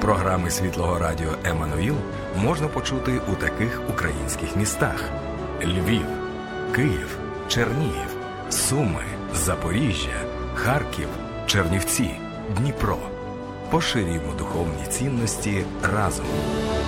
Програми Світлого Радіо «Еммануїл» можна почути у таких українських містах: Львів, Київ, Чернігів, Суми, Запоріжжя, Харків, Чернівці, Дніпро. Поширюємо духовні цінності разом.